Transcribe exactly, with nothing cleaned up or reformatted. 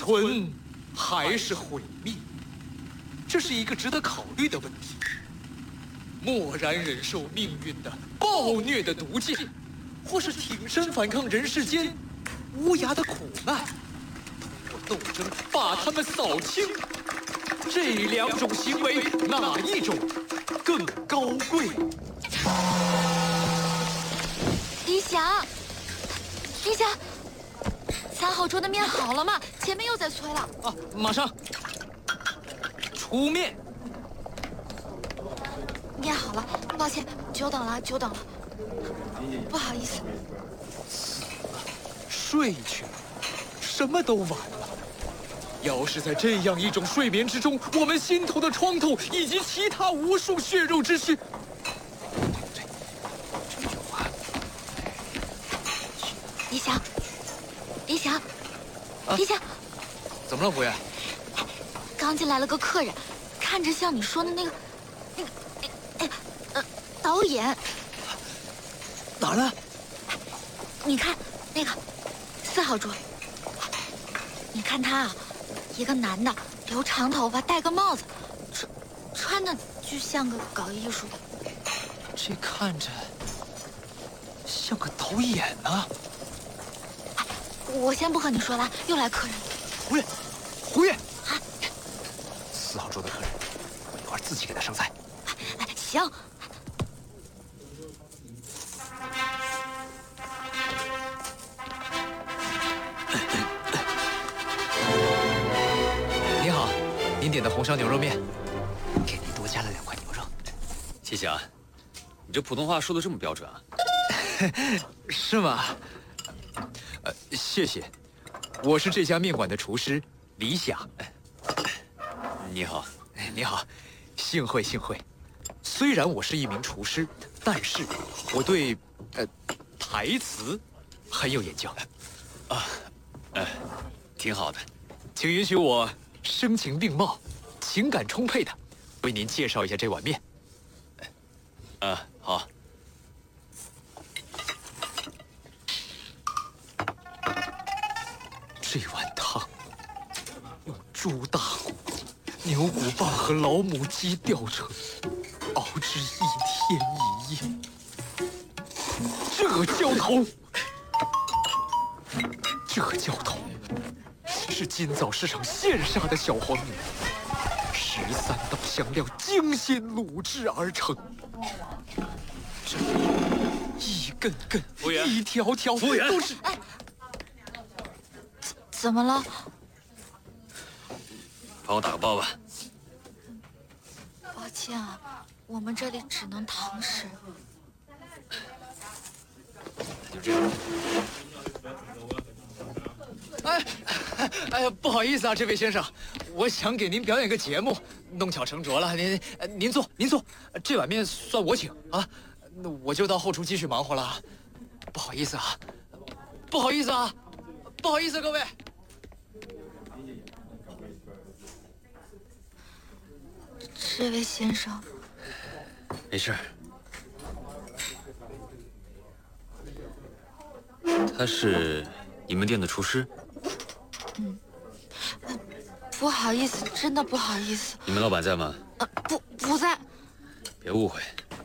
存还是毁灭？这是一个值得考虑的问题。默然忍受命运的暴虐的毒箭，或是挺身反抗人世间无涯的苦难，通过斗争把他们扫清。这两种行为，哪一种更高贵？ 李想，李想，三号桌的面好了吗？前面又在催了。 啊，马上出面。 面好了，抱歉，久等了，久等了，不好意思。 死了，睡去了，什么都晚了。要是在这样一种睡眠之中，我们心头的创痛以及其他无数血肉之躯，这这句话， 李想，李想，李想， 怎么了，服务员？ 刚进来了个客人，看着像你说的那个，那个，哎，呃，导演。 哪儿呢？ 你看那个四号桌，你看他啊。一个男的，留长头发，戴个帽子，穿穿的就像个搞艺术的。 这看着像个导演呢。 哎，我先不和你说了，又来客人。 胡月，胡月，啊，四号桌的客人，我一会儿自己给他上菜。 哎，行。 您点的红烧牛肉面，给您多加了两块牛肉。 谢谢啊，你这普通话说的这么标准啊？ 是吗？呃，谢谢，我是这家面馆的厨师李想。 你好， 你好，幸会幸会。虽然我是一名厨师，但是我对呃台词很有研究。 啊，呃，挺好的， 请允许我声情并茂、情感充沛的为您介绍一下这碗面。 啊，好。 这碗汤用猪大骨、牛骨棒和老母鸡吊成，熬制一天一夜。这浇头，这浇头。是今早市场现杀的小黄牛，十三道香料精心卤制而成。这一根根、一条条， 服务员都是。 哎，怎么了？ 帮我打个包吧。 抱歉啊，我们这里只能堂食。 就这样。 哎，哎呀，不好意思啊，这位先生，我想给您表演个节目，弄巧成拙了。您，您坐，您坐，这碗面算我请啊。那我就到后厨继续忙活了，不好意思啊，不好意思啊，不好意思，各位。 这位先生， 没事。他是你们店的厨师？ 嗯，呃，不好意思，真的不好意思。 你们老板在吗？ 呃，不，不在。 别误会，